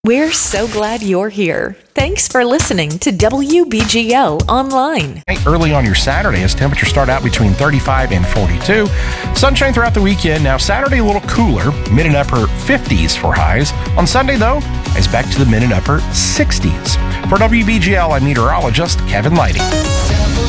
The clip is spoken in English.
We're so glad you're here. Thanks for listening to WBGL Online. Early on your Saturday, as temperatures start out between 35 and 42. Sunshine throughout the weekend. Now Saturday a little cooler, mid and upper 50s for highs. On Sunday though, it's back to the mid and upper 60s. For WBGL, I'm meteorologist Kevin Lighty.